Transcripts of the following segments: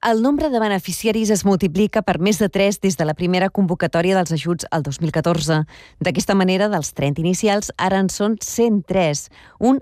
El nombre de beneficiaris es multiplica per més de 3 des de la primera convocatòria dels ajuts al 2014. D'aquesta manera, dels 30 inicials, ara en són 103, un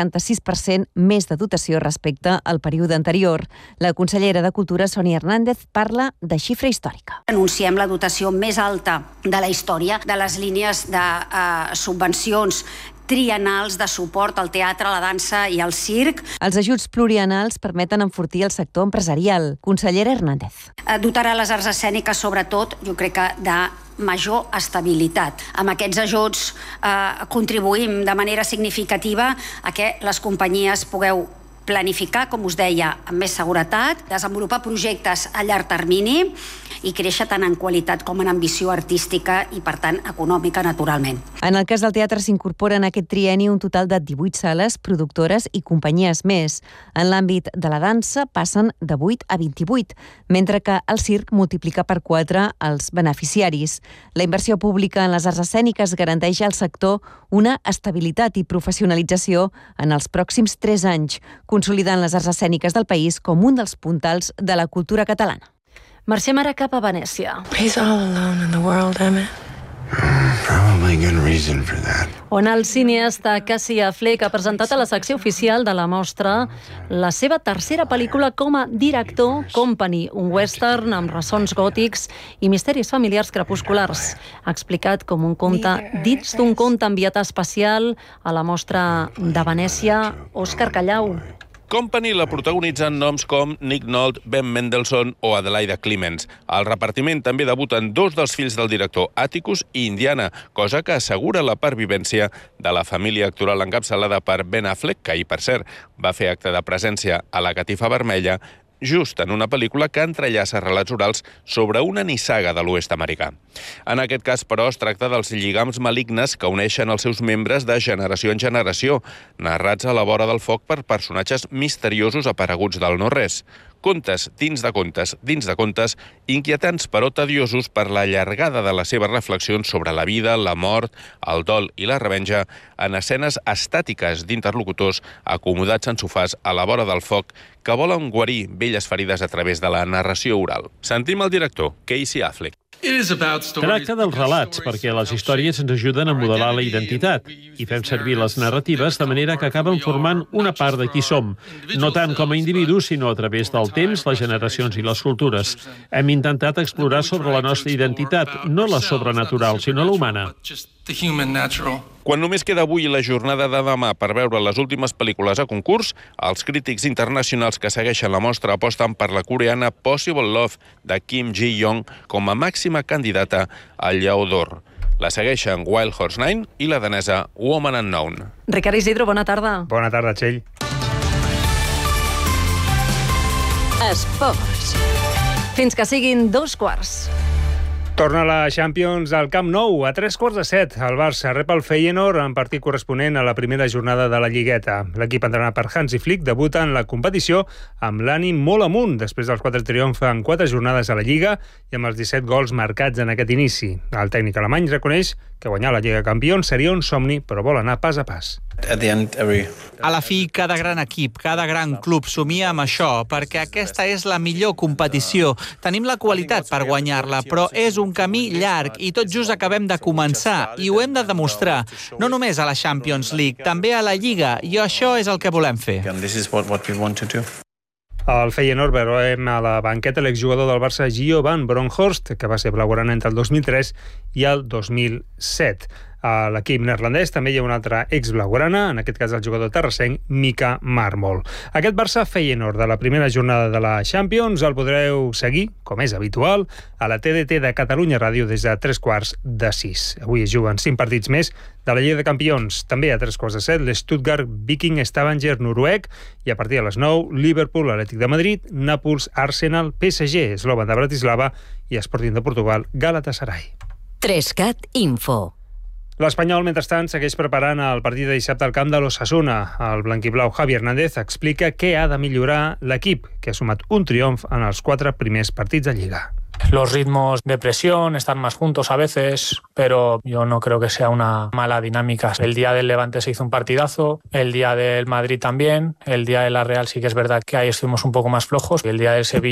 66% més de dotació respecte al període anterior. La consellera de Cultura, Sonia Hernández, parla de xifra històrica. Anunciem la dotació més alta de la història de les línies de subvencions triennals de suport al teatre, a la dansa i al circ. Els ajuts pluriennals permeten enfortir el sector empresarial. Consellera Hernández. Dotarà les arts escèniques, sobretot, jo crec que de major estabilitat. Amb aquests ajuts contribuïm de manera significativa a que les companyies pugueu planificar, com us deia, amb més seguretat, desenvolupar projectes a llarg termini i créixer tant en qualitat com en ambició artística i, per tant, econòmica, naturalment. En el cas del teatre s'incorporen en aquest trienni un total de 18 sales, productores i companyies més. En l'àmbit de la dansa passen de 8 a 28, mentre que el circ multiplica per 4 els beneficiaris. La inversió pública en les arts escèniques garanteix al sector una estabilitat i professionalització en els pròxims 3 anys, consolidant les arts escèniques del país com un dels puntals de la cultura catalana. Marxem ara cap a Venècia. He's all alone in the world, Emmett. Probably good reason for that. On el cineasta Casey Affleck ha presentat a la secció oficial de la mostra la seva tercera pel·lícula com a director, Company, un western amb ressons gòtics i misteris familiars crepusculars. Ha explicat com un conte dins d'un conte enviat especial a la mostra de Venècia, Òscar Callau. Company la protagonitzen noms com Nick Nolte, Ben Mendelsohn o Adelaida Clemens. Al repartiment també debuten 2 dels fills del director, Atticus i Indiana, cosa que assegura la pervivència de la família actoral encapçalada per Ben Affleck, que ahir, per cert, va fer acte de presència a la Catifa Vermella, just en una pel·lícula que entrellaça relats orals sobre una nissaga de l'oest americà. En aquest cas, però, es tracta dels lligams malignes que uneixen els seus membres de generació en generació, narrats a la vora del foc per personatges misteriosos apareguts del no-res. Contes dins de contes, inquietants però tediosos per la llargada de les seves reflexions sobre la vida, la mort, el dol i la revenja, en escenes estàtiques d'interlocutors acomodats en sofàs a la vora del foc que volen guarir velles ferides a través de la narració oral. Sentim el director, Casey Affleck. Tracta dels relats, perquè les històries ens ajuden a modelar la identitat i fem servir les narratives de manera que acaben formant una part de qui som, no tant com a individus, sinó a través del temps, les generacions i les cultures. Hem intentat explorar sobre la nostra identitat, no la sobrenatural, sinó la humana. Quan només queda avui la jornada de demà per veure les últimes pel·lícules a concurs, els crítics internacionals que segueixen la mostra aposten per la coreana Possible Love de Kim Ji-young com a màxima candidata al Lleó d'Or. La segueixen Wild Horse 9 i la danesa Woman Unknown. Ricard Isidro, bona tarda. Bona tarda, Txell. Esports. Fins que siguin 2:15. Torna la Champions al Camp Nou a 7:15. El Barça rep el Feyenoord en partit corresponent a la primera jornada de la Lligueta. L'equip entrenat per Hansi Flick debuta en la competició amb l'ànim molt amunt després dels 4 triomfs en 4 jornades a la Lliga i amb els 17 gols marcats en aquest inici. El tècnic alemany reconeix que guanyar la Lliga de Campions seria un somni, però vol anar pas a pas. A la fi, cada gran equip, cada gran club somia amb això, perquè aquesta és la millor competició. Tenim la qualitat per guanyar-la, però és un camí llarg i tot just acabem de començar i ho hem de demostrar, no només a la Champions League, també a la Lliga, i això és el que volem fer. Al Feyenoord veurem a la banqueta l'exjugador del Barça Gio van Bronckhorst, que va ser blaugrana entre el 2003 i el 2007. A l'equip neerlandès també hi ha un altre ex-blaugrana, en aquest cas el jugador terrassenc Mika Marmol. Aquest Barça-Feyenoord de la primera jornada de la Champions el podreu seguir, com és habitual, a la TDT de Catalunya Ràdio des de 5:45. Avui es juguen 5 partits més de la Lliga de Campions. També a 7:45 l'Stuttgart Viking Stavanger noruec i a partir de les 9 Liverpool, Atlètic de Madrid, Nàpols, Arsenal, PSG, Slovan de Bratislava i Sporting de Portugal, Galatasaray. 3CAT Info. L'Espanyol, mentrestant, segueix preparant el partit de dissabte al camp de l'Osasuna. El blanquiblau Javi Hernández explica què ha de millorar l'equip, que ha sumat un triomf en els 4 primers partits de Lliga. Los ritmos de presión están más juntos a veces, pero yo no creo que sea una mala dinámica. El día del Levante se hizo un partidazo, el día del Madrid también, el día de la Real sí que es verdad que ahí estuvimos un poco más flojos, y el día del Sevilla